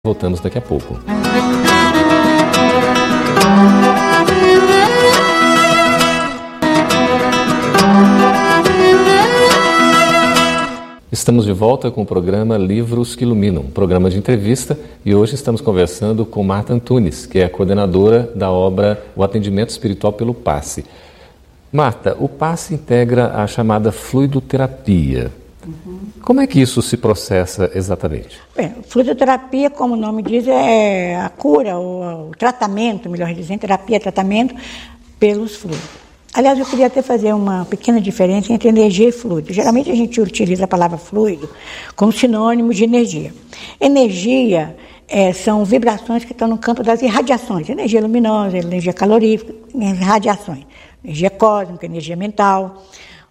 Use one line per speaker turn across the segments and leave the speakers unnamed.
Voltamos daqui a pouco. Estamos de volta com o programa Livros que Iluminam, programa de entrevista, e hoje estamos conversando com Marta Antunes, que é a coordenadora da obra O Atendimento Espiritual pelo Passe. Marta, o Passe integra a chamada fluidoterapia. Como é que isso se processa exatamente?
Bem, fluidoterapia, como o nome diz, é a cura, o tratamento, melhor dizendo, terapia, tratamento pelos fluidos. Aliás, eu queria até fazer uma pequena diferença entre energia e fluido. Geralmente a gente utiliza a palavra fluido como sinônimo de energia. Energia são vibrações que estão no campo das irradiações. Energia luminosa, energia calorífica, radiações. Energia cósmica, energia mental.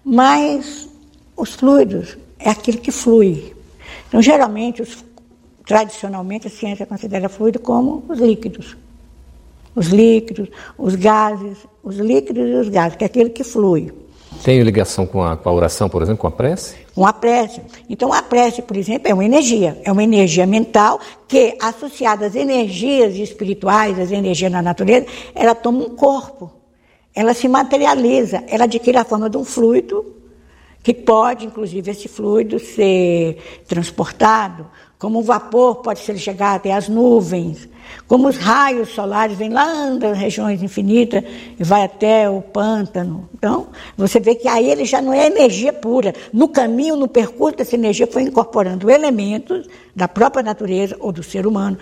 Mas os fluidos é aquilo que flui. Então, geralmente, tradicionalmente, a ciência considera fluido como os líquidos. Os líquidos, os gases, os líquidos e os gases, que é aquilo que flui.
Tem ligação com a oração, por exemplo, com a prece?
Com a prece. Então, a prece, por exemplo, é uma energia mental que, associada às energias espirituais, às energias da natureza, ela toma um corpo, ela se materializa, ela adquire a forma de um fluido, que pode, inclusive, esse fluido ser transportado, como o vapor pode ser chegar até as nuvens, como os raios solares vêm lá das regiões infinitas e vai até o pântano. Então, você vê que aí ele já não é energia pura. No caminho, no percurso dessa energia foi incorporando elementos da própria natureza ou do ser humano,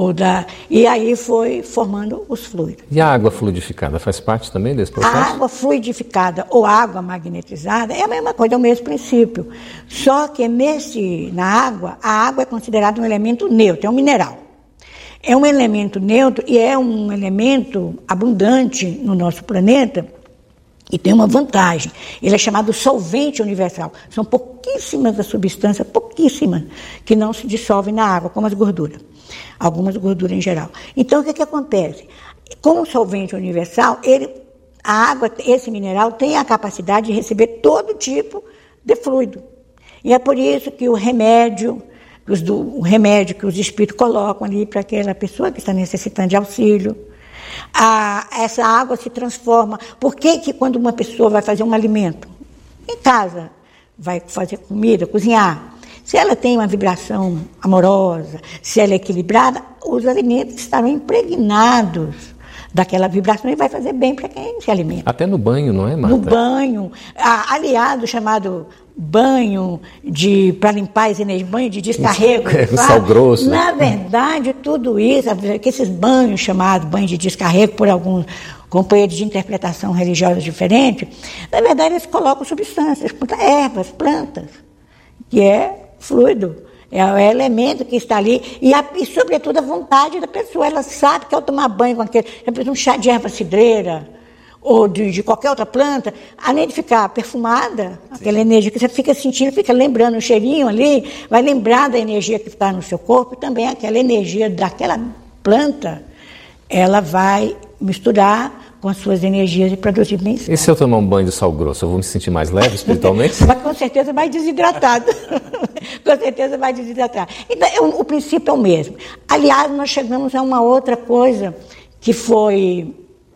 e aí foi formando os fluidos.
E a água fluidificada faz parte também desse processo?
A água fluidificada ou água magnetizada é a mesma coisa, é o mesmo princípio. Só que na água, a água é considerada um elemento neutro, é um mineral. É um elemento neutro e é um elemento abundante no nosso planeta e tem uma vantagem. Ele é chamado solvente universal. São pouquíssimas as substâncias, pouquíssimas, que não se dissolvem na água, como as gorduras. Algumas gorduras em geral. Então, o que acontece? Como solvente universal, a água, esse mineral, tem a capacidade de receber todo tipo de fluido. E é por isso que o remédio que os espíritos colocam ali para aquela pessoa que está necessitando de auxílio. Essa água se transforma. Por que quando uma pessoa vai fazer um alimento, em casa, vai fazer comida, cozinhar, se ela tem uma vibração amorosa, se ela é equilibrada, os alimentos estarão impregnados daquela vibração e vai fazer bem para quem se alimenta.
Até no banho, não é, Marta?
No banho. Aliado chamado banho para limpar as energias, banho de descarrego.
Sal grosso.
Na verdade, tudo isso, que esses banhos chamados banho de descarrego por alguns companheiros de interpretação religiosa diferente, na verdade eles colocam substâncias, ervas, plantas, que é fluido. É o elemento que está ali e sobretudo, a vontade da pessoa. Ela sabe que ao tomar banho com um chá de erva cidreira ou de qualquer outra planta, além de ficar perfumada, aquela energia que você fica sentindo, fica lembrando o cheirinho ali, vai lembrar da energia que está no seu corpo e também aquela energia daquela planta, ela vai misturar com as suas energias e produzir bem-estar.
E se eu tomar um banho de sal grosso, eu vou me sentir mais leve espiritualmente?
Mas com certeza vai desidratado. Com certeza vai desidratar. Então, o princípio é o mesmo. Aliás, nós chegamos a uma outra coisa que foi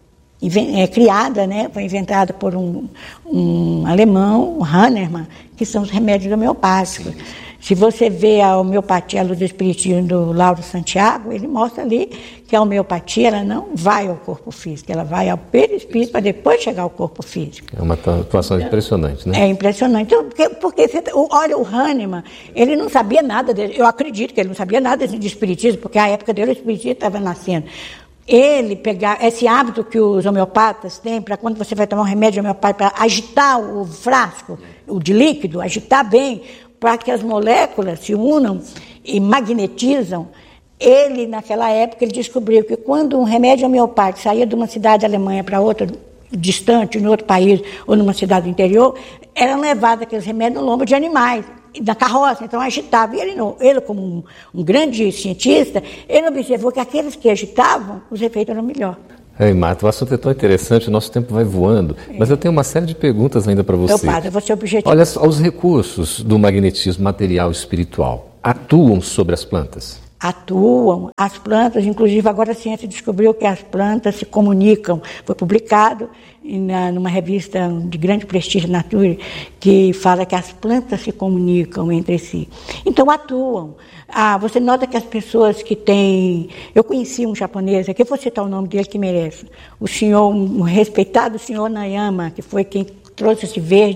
criada, né? Foi inventada por um alemão, o Hahnemann, que são os remédios homeopáticos. Se você vê a homeopatia, a luz do espiritismo do Lauro Santiago, ele mostra ali que a homeopatia ela não vai ao corpo físico, ela vai ao perispírito para depois chegar ao corpo físico.
É uma atuação impressionante, né?
É impressionante. Então, porque olha, o Hahnemann, ele não sabia nada, eu acredito que ele não sabia nada de espiritismo, porque a época dele o espiritismo estava nascendo. Ele pegar esse hábito que os homeopatas têm, para quando você vai tomar um remédio homeopático, para agitar o frasco, o de líquido, agitar bem, para que as moléculas se unam e magnetizam. Ele, naquela época, ele descobriu que quando um remédio homeopático saía de uma cidade da Alemanha para outra, distante, em outro país, ou numa cidade do interior, eram levados aqueles remédios no lombo de animais, na carroça, então agitava. E ele como um grande cientista, ele observou que aqueles que agitavam, os efeitos eram melhores.
Marta, o assunto é tão interessante, o nosso tempo vai voando, mas eu tenho uma série de perguntas ainda para você.
Padre, você é objetivo.
Olha, os recursos do magnetismo material e espiritual atuam sobre as plantas?
atuam, as plantas, inclusive agora a ciência descobriu que as plantas se comunicam. Foi publicado numa revista de grande prestígio, Nature, que fala que as plantas se comunicam entre si. Então atuam. Você nota que as pessoas que têm... Eu conheci um japonês, aqui eu vou citar o nome dele que merece, um respeitado senhor Nayama, que foi quem trouxe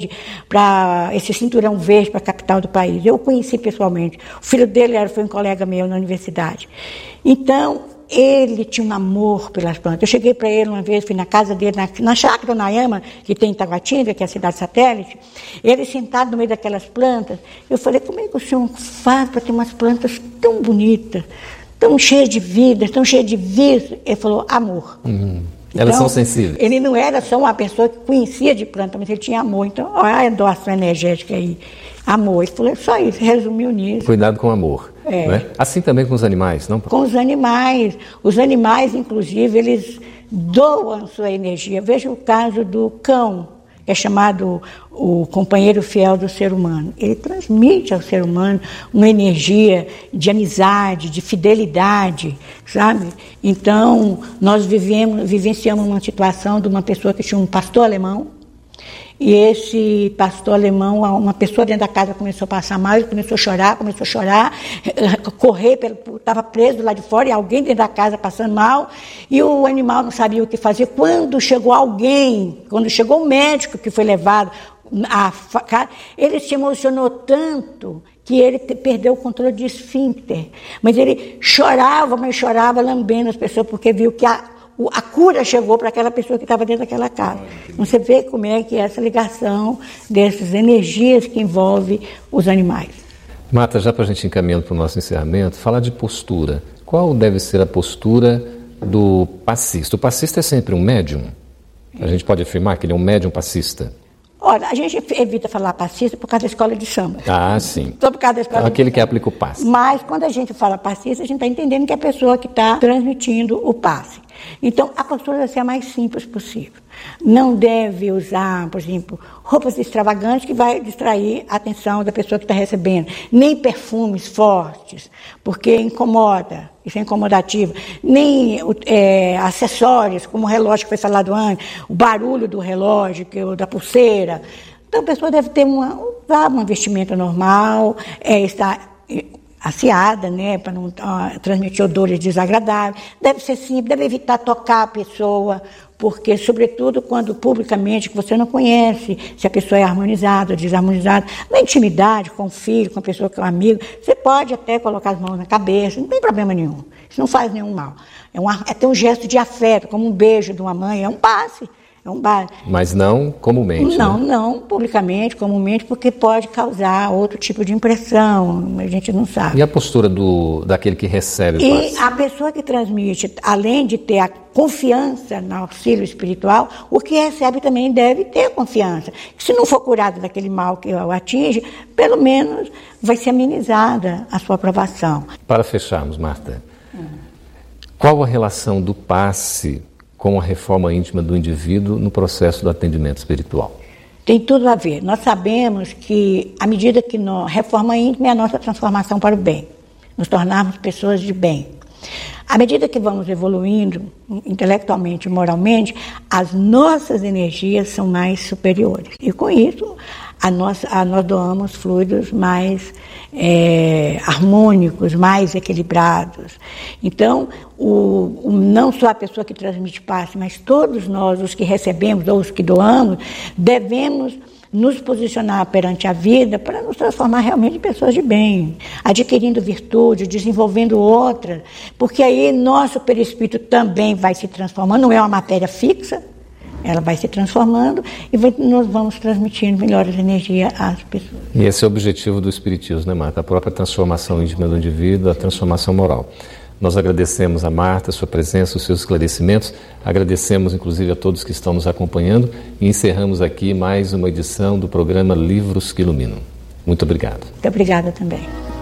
esse cinturão verde para a capital do país. Eu o conheci pessoalmente. O filho dele foi um colega meu na universidade. Então, ele tinha um amor pelas plantas. Eu cheguei para ele uma vez, fui na casa dele, na chácara do Nayama, que tem em Taguatinga, que é a cidade satélite, ele sentado no meio daquelas plantas. Eu falei, como é que o senhor faz para ter umas plantas tão bonitas, tão cheias de vida, tão cheias de vida? Ele falou, amor.
Elas são sensíveis.
Ele não era só uma pessoa que conhecia de planta, mas ele tinha amor. Então, olha a doação energética aí. Amor. Ele falou só isso, resumiu nisso.
Cuidado com amor. Né? Assim também com os animais, não?
Com os animais. Os animais, inclusive, eles doam sua energia. Veja o caso do cão, que é chamado o companheiro fiel do ser humano. Ele transmite ao ser humano uma energia de amizade, de fidelidade, sabe? Então, nós vivenciamos uma situação de uma pessoa que tinha um pastor alemão, e esse pastor alemão, uma pessoa dentro da casa começou a passar mal, ele começou a chorar, correr, estava preso lá de fora, e alguém dentro da casa passando mal, e o animal não sabia o que fazer. Quando chegou o médico que foi levado, ele se emocionou tanto que ele perdeu o controle de esfíncter. Mas ele chorava, lambendo as pessoas, porque viu que a cura chegou para aquela pessoa que estava dentro daquela casa. Você vê como é que é essa ligação dessas energias que envolvem os animais.
Marta, já para a gente encaminhando para o nosso encerramento, falar de postura. Qual deve ser a postura do passista? O passista é sempre um médium? A gente pode afirmar que ele é um médium passista?
Olha, a gente evita falar passista por causa da escola de samba.
Sim.
Só por causa da escola
Aquele
de
que aplica o passe.
Mas quando a gente fala passista, a gente está entendendo que é a pessoa que está transmitindo o passe. Então, a postura deve ser a mais simples possível. Não deve usar, por exemplo, roupas extravagantes que vai distrair a atenção da pessoa que está recebendo. Nem perfumes fortes, porque incomoda, isso é incomodativo. Nem acessórios, como o relógio que foi falado antes, o barulho do relógio, da pulseira. Então, a pessoa deve ter usar uma vestimenta normal, estar asseada, né, para não transmitir odores desagradáveis, deve ser simples, deve evitar tocar a pessoa, porque, sobretudo, quando publicamente, que você não conhece se a pessoa é harmonizada ou desarmonizada, na intimidade, com o filho, com a pessoa que é um amigo, você pode até colocar as mãos na cabeça, não tem problema nenhum, isso não faz nenhum mal. É até um gesto de afeto, como um beijo de uma mãe, é um passe.
Mas não comumente,
Não publicamente, comumente, porque pode causar outro tipo de impressão, a gente não sabe.
E a postura daquele que recebe o passe?
E a pessoa que transmite, além de ter a confiança no auxílio espiritual, o que recebe também deve ter confiança. Se não for curado daquele mal que o atinge, pelo menos vai ser amenizada a sua aprovação.
Para fecharmos, Marta, qual a relação do passe com a reforma íntima do indivíduo no processo do atendimento espiritual?
Tem tudo a ver. Nós sabemos que, à medida que reforma íntima é a nossa transformação para o bem, nos tornarmos pessoas de bem. À medida que vamos evoluindo intelectualmente e moralmente, as nossas energias são mais superiores. E com isso, nós doamos fluidos mais harmônicos, mais equilibrados. Então, não só a pessoa que transmite passe, mas todos nós, os que recebemos ou os que doamos, devemos nos posicionar perante a vida para nos transformar realmente em pessoas de bem, adquirindo virtude, desenvolvendo outras, porque aí nosso perispírito também vai se transformando, não é uma matéria fixa, ela vai se transformando e nós vamos transmitindo melhores energias às pessoas.
E esse é o objetivo do Espiritismo, né, Marta? A própria transformação íntima do indivíduo, a transformação moral. Nós agradecemos a Marta, a sua presença, os seus esclarecimentos, agradecemos inclusive a todos que estão nos acompanhando e encerramos aqui mais uma edição do programa Livros que Iluminam. Muito obrigado.
Muito obrigada também.